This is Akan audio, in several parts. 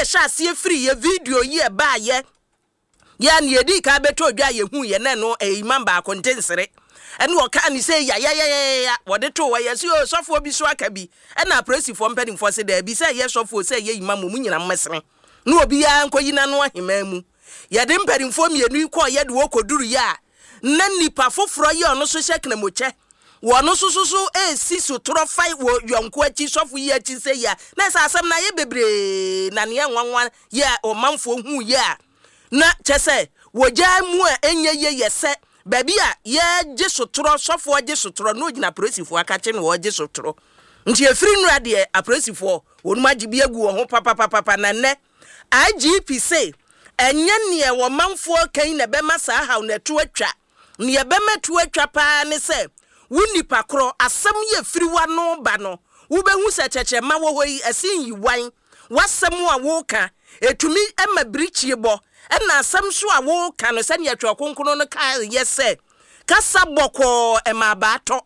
shasi free ye video ye ba ye ya ne edi ka beto dwa ye hu ye ne no imam ba kontensere ene wo ka ni say ya wo de to wo ye so sofo bi so aka bi ena presi for mpedin for say da bi say ye sofo say ye imam mu nyina mmesere no obi ya nkoyina no ahema mu ye de mpedin for mienu iko ye de wo koduru ya na nipa foforo ye ono so hye knamoche wono sususu esi sotoro fai wo yonko achi sofo ye achi say ya na sa asem na ye bebre na ne nwanwa ye o manfo hu ye na chese wo ja mu enye ye yese baby a ye je sotoro sofo je sotoro no gina presifo aka che no wo je sotoro nti efiri nura de apresifo wonu agibi agu wo ho papa na ne IGP say enye ne wo manfo kan na be masa ha na to atwa ne be meto atwa pa ne se wunipa kro asem ye firi wa no ba no wo be hu se cheche ma wo hoyi asin yiwan wasem a wo ka etumi ema brichie bo ena asem so a wo ka no se ne atwa konkono no ka yese kasa boko ema ba to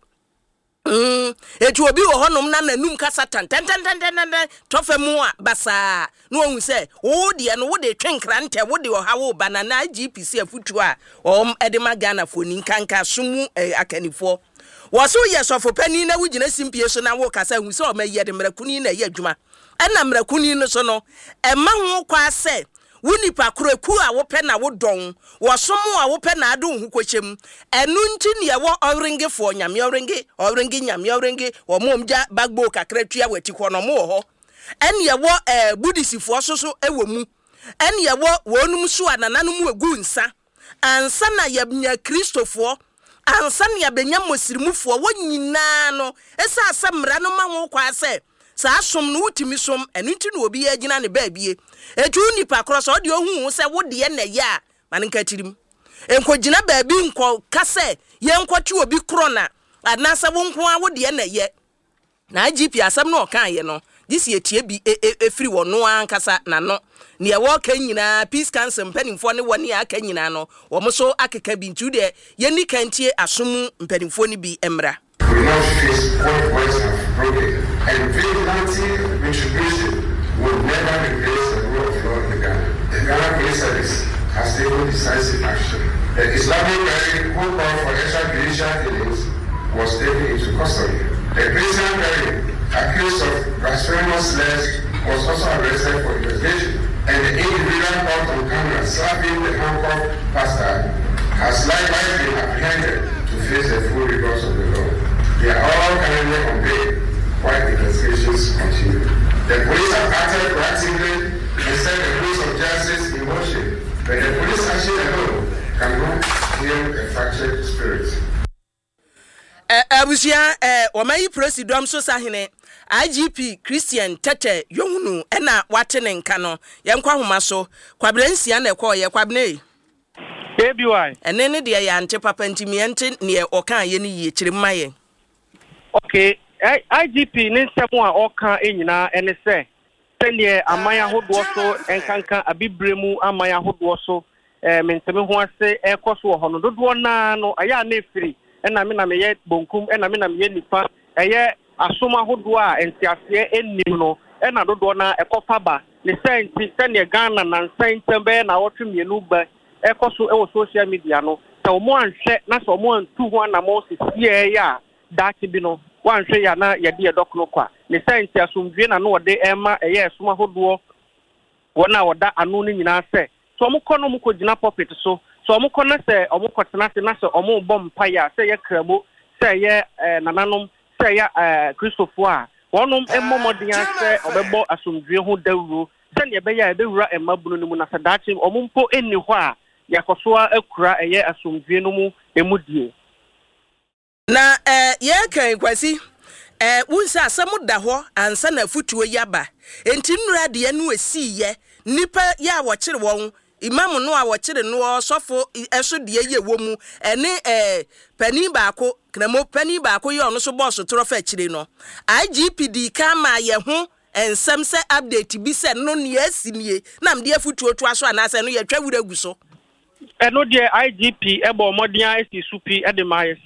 etu obi wo honom na nanum kasa tan tofemu a basa no hu se wo de no wo de twenkra nte wo de oha wo banana GPC afutu a edema Ghana foni kanka sumu akanifo waso yes of pani na wugina simpie so na wo kasa hu se o ma ye de mrakuni na ye adwuma ena mrakuni no so no ema ho kwa se wunipa kroku a wo pe na wo don wo somo a wo pe na ado hu kwochem enu nti ne wo oringe fo nyame oringe wo momja bagbo kakra tua wati ko no mo ho ene wo budisifo so ewo mu ene wo wonum so anananum egu nsa ansa na yabnya kristofo ansa na yabenya mosirimufo wo nyina no esa asamra no ma ho kwa se sa asom no utimi som enu nti no obi agina ne baabie etu nipa kro so de ohun se wo de na ya manenka tirim enkogina baabi nko kase ye nkwati obi kro na anasa wo nko a wo de na ye na IGP asam no kan ye no disi etie bi efiri wono ankasa na no ne wo kan nyina peace council mpanimfo ne woni aka nyina no wo mo so akeka bi ntu de ye ni kantie asom mpanimfo ne bi emra. We now face what voice have broken, and vigilante retribution will never replace the rule of law in Ghana. The Ghana Police Service has taken decisive action. The Islamic Berry who called for extrajudicial killings was taken into custody. The Christian Berry, accused of blasphemous slurs, was also arrested for investigation. And the individual caught on camera slapping the handcuffed pastor has likewise been apprehended to face the full rigors of the law. They are all currently on bail while investigations continue. The police have acted proactively and set the rules of justice in motion, but the police action alone cannot heal a fractured spirit. Abusia omayi president so sahene IGP Christian Tete Yohunu ena watene nka no yenkwa homa so kwabransia na ekọ ye kwabne ABY ene de ya ante papa ntimiente ne oka ye ni ye kire maye. Okay, IGP ne nsemo a oka enyina ene se sene amaya hodo so enkanka abibremu amaya hodo so menteme ho ase ekoso ho no dodo na no aya na efiri ena me na me ye bonkum ena me na me ye nipa eye asoma hodo a entiase enim no ena dodo na ekofa ba ne senti sene Ghana na nsentembe na wotwemienu ba ekoso ewo social media no ta omo anhwe na so omo antu ho na mo sisi ya dachi bi no wanhwe ya na ye de dokno kwa ne senti asomdwe na no de ema eye asoma hodo wona woda anu ni nyina se so omo kono mo kogina puppet so omo kono se omo kotena se na se omo bom paya se ye kramo se ye nananom se ye Christopher a wonom emmomodian se obebo asomdwe ho dawuro se ne be ya ebewura emabunu ni mu na se dachi omo mpo eni ho a yakosoa akura eye asomdwe no mu emudie na ye kan kwasi wunsa asemu da ho ansa na futuo yaba enti nnura de no esiye nipa ya wo kire won imam no a wo kire no sofo eso de ye wo mu ene pani baako knamo pani baako ye ono so boss torofa kire no IGPD kama ye ho ensem se update bi se no ne asinie na mde afutuo to aso anase no ye twawura gu so eno de IGP ebo modern esi supi edema